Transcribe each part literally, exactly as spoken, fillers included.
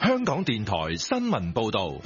香港電台新聞報道。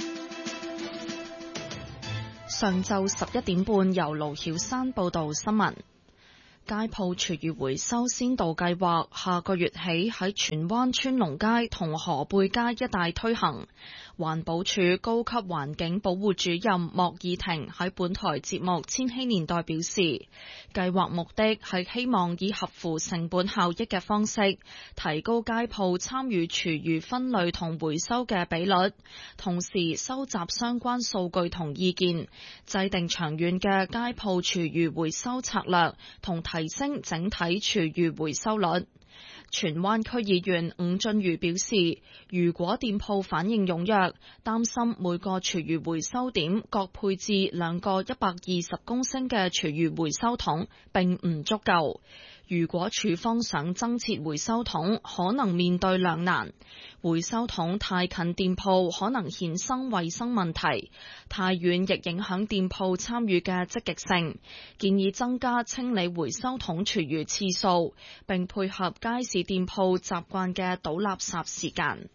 上晝十一點半，由盧曉山報道新聞。街鋪廚餘回收先導計劃下個月起喺荃灣川龍街同河背街一帶推行。環保署高級環境保護主任莫以婷喺本台節目《千禧年代》表示，計劃目的係希望以合乎成本效益嘅方式，提高街鋪參與廚餘分類同回收嘅比率，同時收集相關數據同意見，制定長遠嘅街鋪廚餘回收策略，同提升整體廚餘回收率。荃灣區議員伍俊瑜表示，如果店鋪反應踴躍，擔心每個廚餘回收點各配置兩個一百二十公升嘅廚餘回收桶並唔足夠。如果署方想增設回收桶，可能面對兩難。回收桶太近店鋪可能衍生衛生問題，太遠亦影響店鋪參與嘅積極性。建議增加清理回收桶廚餘次數，並配合街市店鋪習慣嘅倒垃圾時間。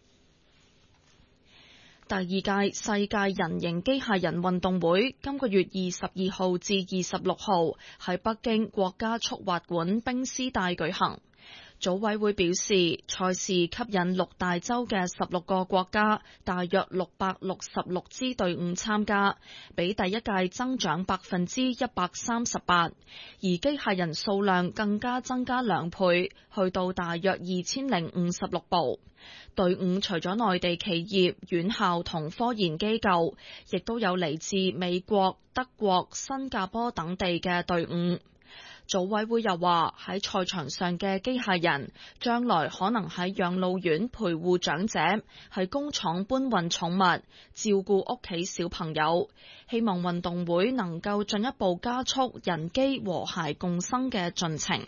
第二屆世界人形機械人運動會今個月二十二號至二十六號喺北京國家速滑館冰絲帶舉行。組委會表示，賽事吸引六大洲嘅十六個國家，大約六百六十六支隊伍參加，比第一屆增長百分之一百三十八，而機械人數量更加增加兩倍，去到大約二千零五十六部。隊伍除咗內地企業、院校同科研機構，亦都有嚟自美國、德國、新加坡等地嘅隊伍。組委會又話，喺賽場上嘅機械人將來可能喺養老院陪護長者，喺工廠搬運寵物，照顧屋企小朋友。希望運動會能夠進一步加速人機和諧共生嘅進程。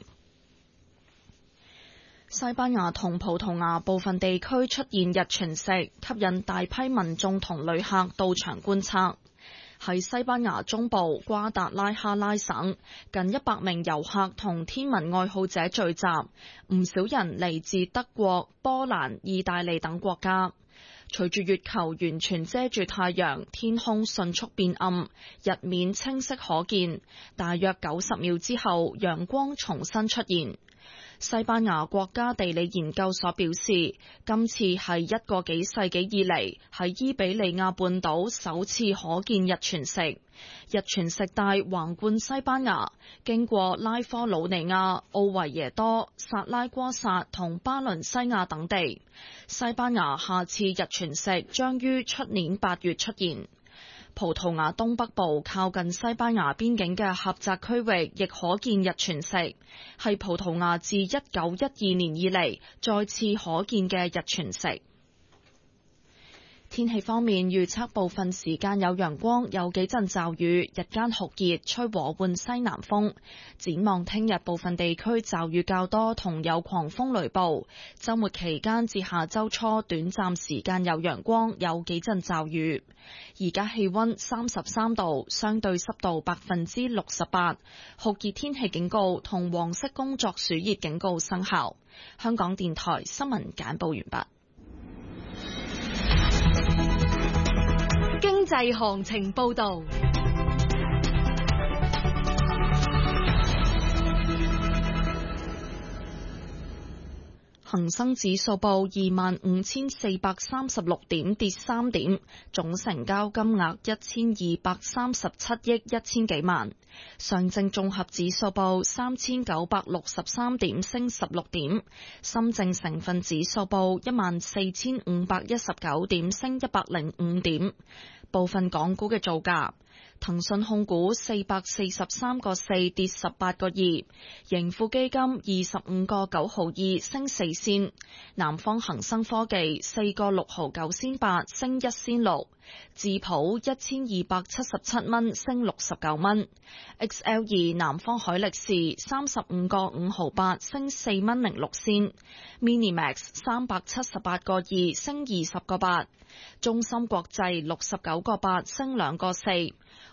西班牙同葡萄牙部分地區出現日全食，吸引大批民眾同旅客到場觀察。喺西班牙中部瓜達拉哈拉省，近一百名遊客同天文愛好者聚集，唔少人嚟自德國、波蘭、意大利等國家。隨住月球完全遮住太陽，天空迅速變暗，日面清晰可見。大約九十秒之後，陽光重新出現。西班牙國家地理研究所表示，今次係一個幾世紀以嚟喺伊比利亞半島首次可見日全食。日全食帶橫貫西班牙，經過拉科魯尼亞、奧維耶多、薩拉戈薩同巴倫西亞等地。西班牙下次日全食將於出年八月出現。葡萄牙東北部靠近西班牙邊境嘅狹窄區域亦可見日全食，係葡萄牙自一九一二年以嚟再次可見嘅日全食。天氣方面，預測部分時間有陽光，有幾陣驟雨，日間酷熱，吹和緩西南風。展望聽日部分地區驟雨較多，同有狂風雷暴。週末期間至下週初，短暫時間有陽光，有幾陣驟雨。而家氣溫三十三度，相對濕度百分之六十八，酷熱天氣警告同黃色工作暑熱警告生效。香港電台新聞簡報完畢。 經濟行情報道。 恒生指數報二萬五千四百三十六點，跌三點，總成交金額一千二百三十七億一千幾萬。上證綜合指數報三千九百六十三點，升十六點。深證成分指數報一萬四千五百一十九點，升一百零五點。部分港股嘅造價。騰訊控股四百四十三個四跌十八個二，盈富基金二十五個九毫二升四仙，南方恒生科技四個六毫九仙八升一仙六，智普一千二百七十七蚊升六十九蚊 ，X L 二南方海力士三十五個五毫八升四蚊零六仙 ，Minimax 三百七十八個二升二十個八，中芯國際六十九個八升兩個四。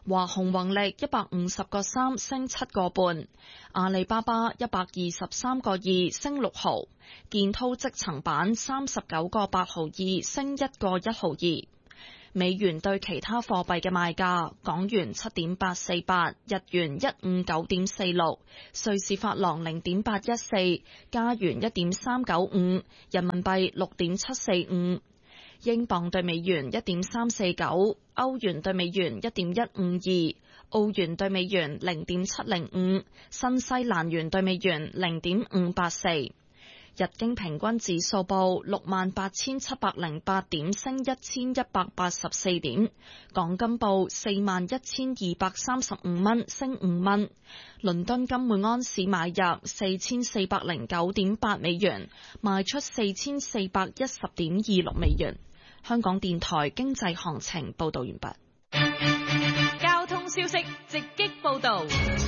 華虹宏力一百五十個三升七個半，阿里巴巴一百二十三個二升六毫，建滔積層板三十九個八毫二升一個一毫二。美元對其他貨幣嘅賣價：港元七點八四八，日元一五九點四六，瑞士法郎零點八一四，加元一點三九五，人民幣六點七四五。英鎊對美元一點三四九，歐元對美元一點一五二，澳元對美元零點七零五，新西蘭元對美元零點五八四。日經平均指數報六萬八千七百零八點，升一千一百八十四點。港金報四萬一千二百三十五蚊，升五蚊。倫敦金每安士買入四千四百零九點八美元，賣出四千四百一十點二六美元。香港電台經濟行情報道完畢。 交通消息直擊報道。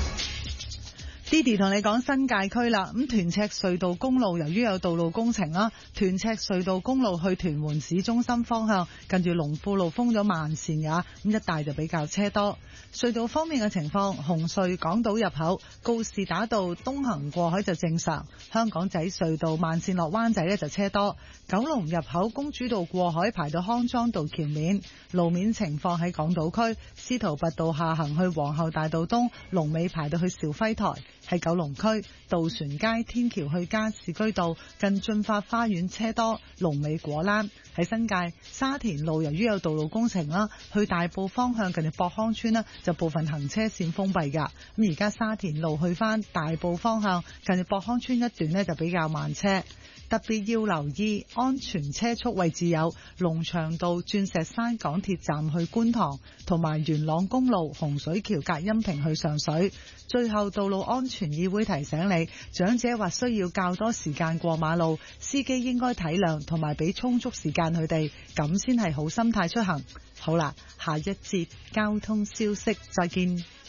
Didi 同你講新界區啦，咁屯赤隧道公路由於有道路工程啦，屯赤隧道公路去屯門市中心方向，近住龍富路封咗慢線㗎，咁一帶就比較車多。隧道方面嘅情況，紅隧港島入口告士打道東行過海就正常，香港仔隧道慢線落灣仔呢就車多。九龍入口公主道過海排到康莊道橋面，路面情況喺港島區司徒拔道下行去皇后大道東，龍尾排到去兆輝台。喺九龍區渡船街天橋去加士居道近駿發花園車多，龍尾果欄。喺新界沙田路由於有道路工程啦，去大埔方向近住博康村呢就部分行車線封閉噶。咁而家沙田路去翻大埔方向近住博康村一段呢就比較慢車。特別要留意安全車速位置有龍翔道鑽石山港鐵站去觀塘，同埋元朗公路洪水橋隔音屏去上水。最後，道路安全議會提醒你，長者或需要較多時間過馬路，司機應該體諒同埋俾充足時間佢哋，咁先係好心態出行。好啦，下一節交通消息再見。